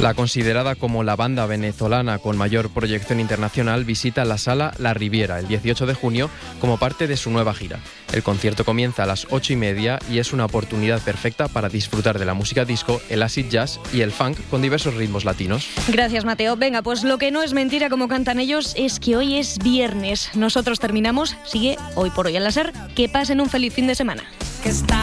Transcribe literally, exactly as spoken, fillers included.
La considerada como la banda venezolana con mayor proyección internacional visita la Sala La Riviera el dieciocho de junio como parte de su nueva gira. El concierto comienza a las ocho y media y es una oportunidad perfecta para disfrutar de la música disco, el acid jazz y el funk con diversos ritmos latinos. Gracias, Mateo. Venga, pues lo que no es mentira, como cantan ellos, es que hoy es viernes. Nosotros terminamos. Sigue Hoy por Hoy en la SER. Que pasen un feliz fin de semana. Que está